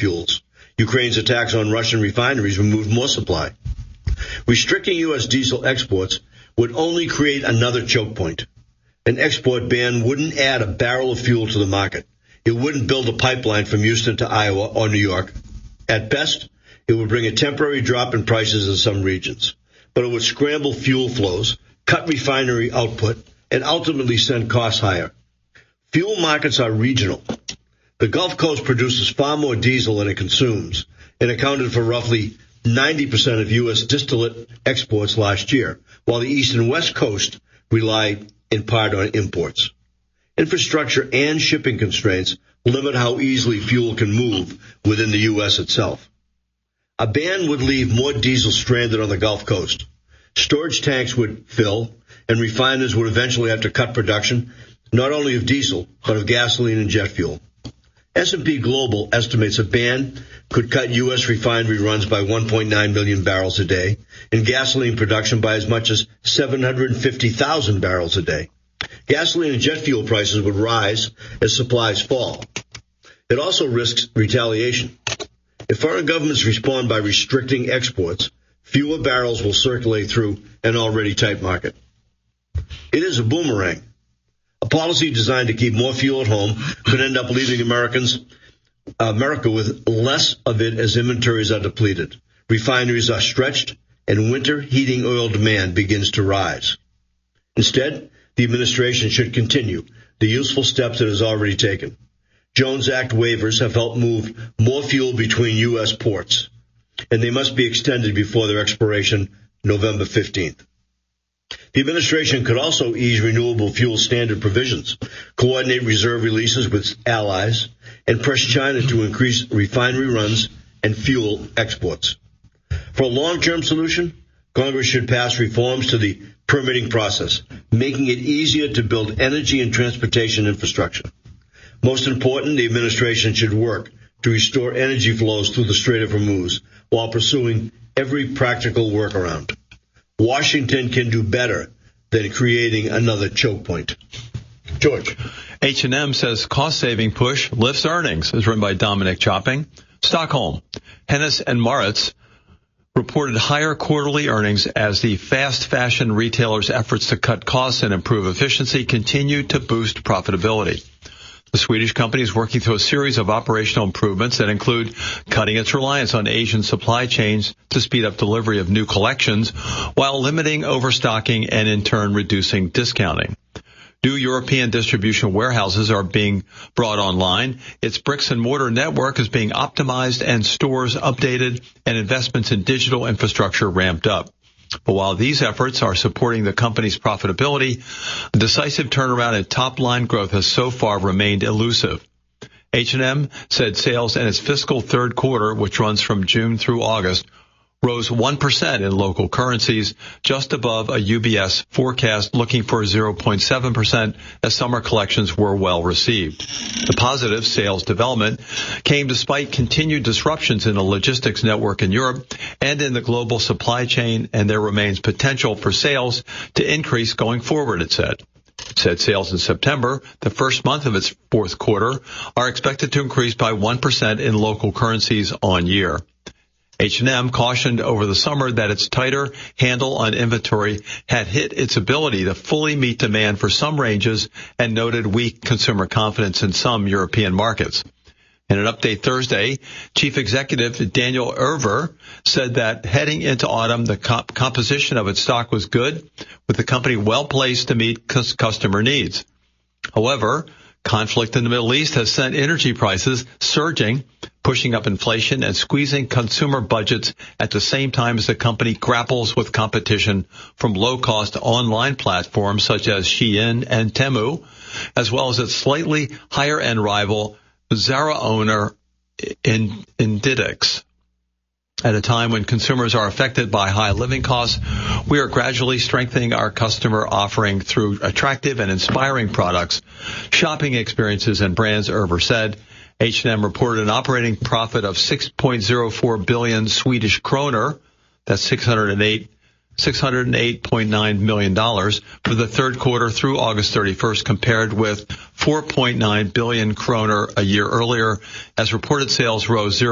fuels. Ukraine's attacks on Russian refineries removed more supply. Restricting U.S. diesel exports would only create another choke point. An export ban wouldn't add a barrel of fuel to the market. It wouldn't build a pipeline from Houston to Iowa or New York. At best, it would bring a temporary drop in prices in some regions, but it would scramble fuel flows, cut refinery output, and ultimately send costs higher. Fuel markets are regional. The Gulf Coast produces far more diesel than it consumes and accounted for roughly 90% of U.S. distillate exports last year, while the East and West Coast rely in part on imports. Infrastructure and shipping constraints limit how easily fuel can move within the U.S. itself. A ban would leave more diesel stranded on the Gulf Coast. Storage tanks would fill, and refiners would eventually have to cut production, not only of diesel, but of gasoline and jet fuel. S&P Global estimates a ban could cut U.S. refinery runs by 1.9 million barrels a day and gasoline production by as much as 750,000 barrels a day. Gasoline and jet fuel prices would rise as supplies fall. It also risks retaliation. If foreign governments respond by restricting exports, fewer barrels will circulate through an already tight market. It is a boomerang. A policy designed to keep more fuel at home could end up leaving America with less of it as inventories are depleted. Refineries are stretched, and winter heating oil demand begins to rise. Instead, the administration should continue the useful steps it has already taken. Jones Act waivers have helped move more fuel between U.S. ports, and they must be extended before their expiration November 15th. The administration could also ease renewable fuel standard provisions, coordinate reserve releases with allies, and press China to increase refinery runs and fuel exports. For a long-term solution, Congress should pass reforms to the permitting process, making it easier to build energy and transportation infrastructure. Most important, the administration should work to restore energy flows through the Strait of Hormuz while pursuing every practical workaround. Washington can do better than creating another choke point. George. H&M says cost-saving push lifts earnings, as written by Dominic Chopping. Stockholm. Hennes and Mauritz reported higher quarterly earnings as the fast fashion retailers' efforts to cut costs and improve efficiency continue to boost profitability. The Swedish company is working through a series of operational improvements that include cutting its reliance on Asian supply chains to speed up delivery of new collections while limiting overstocking and in turn reducing discounting. New European distribution warehouses are being brought online. Its bricks and mortar network is being optimized and stores updated and investments in digital infrastructure ramped up. But while these efforts are supporting the company's profitability, a decisive turnaround in top-line growth has so far remained elusive. H&M said sales in its fiscal third quarter, which runs from June through August, rose 1% in local currencies, just above a UBS forecast looking for 0.7% as summer collections were well received. The positive sales development came despite continued disruptions in the logistics network in Europe and in the global supply chain, and there remains potential for sales to increase going forward, it said. It said sales in September, the first month of its fourth quarter, are expected to increase by 1% in local currencies on year. H&M cautioned over the summer that its tighter handle on inventory had hit its ability to fully meet demand for some ranges and noted weak consumer confidence in some European markets. In an update Thursday, Chief Executive Daniel Erver said that heading into autumn, the composition of its stock was good, with the company well placed to meet customer needs. However, conflict in the Middle East has sent energy prices surging, pushing up inflation and squeezing consumer budgets at the same time as the company grapples with competition from low-cost online platforms such as Shein and Temu, as well as its slightly higher-end rival, Zara owner Inditex. At a time when consumers are affected by high living costs, we are gradually strengthening our customer offering through attractive and inspiring products, shopping experiences, and brands, Erver said. H&M reported an operating profit of 6.04 billion Swedish kroner, that's $608.9 million for the third quarter through August 31st, compared with 4.9 billion kroner a year earlier, as reported sales rose